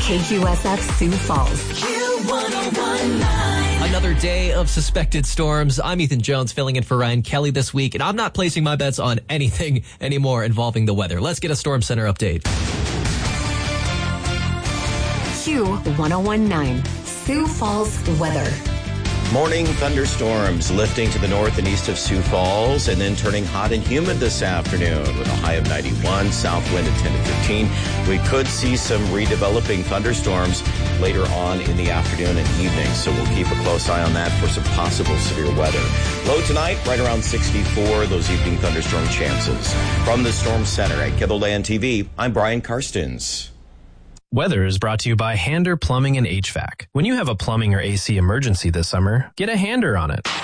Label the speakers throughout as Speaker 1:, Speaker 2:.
Speaker 1: KQSF Sioux Falls.
Speaker 2: Q1019. Another day of suspected storms. I'm Ethan Jones filling in for Ryan Kelly this week, and I'm not placing my bets on anything anymore involving the weather. Let's get a Storm Center update.
Speaker 1: Q1019. Sioux Falls weather.
Speaker 3: Morning thunderstorms lifting to the north and east of Sioux Falls and then turning hot and humid this afternoon with a high of 91, south wind at 10 to 15. We could see some redeveloping thunderstorms later on in the afternoon and evening, so we'll keep a close eye on that for some possible severe weather. Low tonight, right around 64, those evening thunderstorm chances. From the Storm Center at KETHLELAND TV, I'm Brian Karstens.
Speaker 4: Weather is brought to you by Hander Plumbing and HVAC. When you have a plumbing or AC emergency this summer, get a Hander on it.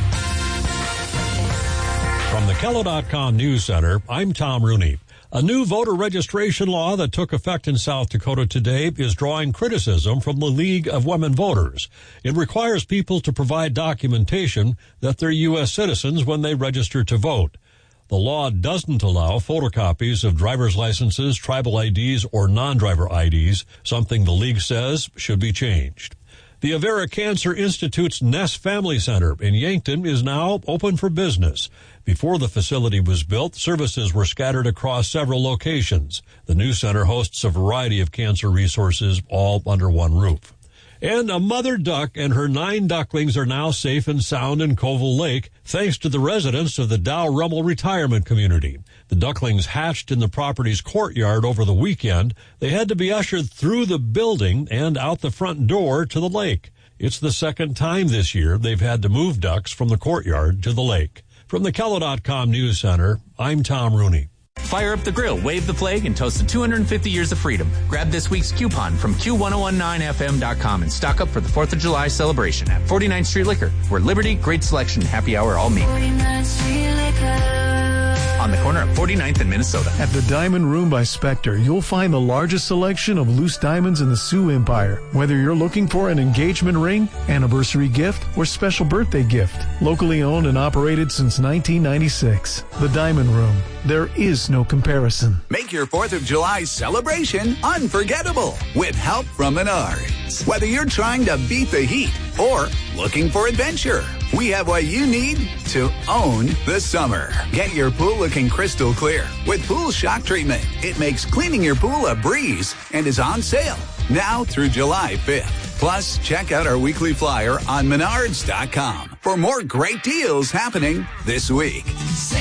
Speaker 5: From the KELO.com News Center, I'm Tom Rooney. A new voter registration law that took effect in South Dakota today is drawing criticism from the League of Women Voters. It requires people to provide documentation that they're U.S. citizens when they register to vote. The law doesn't allow photocopies of driver's licenses, tribal IDs, or non-driver IDs, something the league says should be changed. The Avera Cancer Institute's Ness Family Center in Yankton is now open for business. Before the facility was built, services were scattered across several locations. The new center hosts a variety of cancer resources, all under one roof. And a mother duck and her 9 ducklings are now safe and sound in Colville Lake, thanks to the residents of the Dow Rummel Retirement Community. The ducklings hatched in the property's courtyard over the weekend. They had to be ushered through the building and out the front door to the lake. It's the second time this year they've had to move ducks from the courtyard to the lake. From the KELO.com News Center, I'm Tom Rooney.
Speaker 6: Fire up the grill, wave the flag, and toast to 250 years of freedom. Grab this week's coupon from Q1019FM.com and stock up for the 4th of July celebration at 49th Street Liquor, where Liberty, great selection, happy hour all meet. 49th Street Liquor. On the corner of 49th and Minnesota.
Speaker 7: At the Diamond Room by Spectre, you'll find the largest selection of loose diamonds in the Sioux Empire. Whether you're looking for an engagement ring, anniversary gift, or special birthday gift. Locally owned and operated since 1996. The Diamond Room. There is no comparison.
Speaker 8: Make your 4th of July celebration unforgettable with help from Menards. Whether you're trying to beat the heat or looking for adventure, we have what you need to own the summer. Get your pool looking crystal clear with Pool Shock Treatment. It makes cleaning your pool a breeze and is on sale now through July 5th. Plus, check out our weekly flyer on Menards.com for more great deals happening this week.